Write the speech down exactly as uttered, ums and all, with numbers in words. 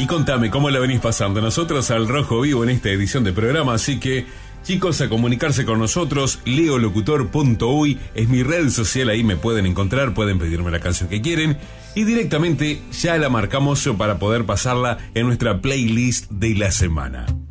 Y contame cómo la venís pasando. Nosotros al rojo vivo en esta edición de programa, así que chicos, a comunicarse con nosotros. leolocutor punto uy es mi red social, ahí me pueden encontrar, pueden pedirme la canción que quieren y directamente ya la marcamos para poder pasarla en nuestra playlist de la semana.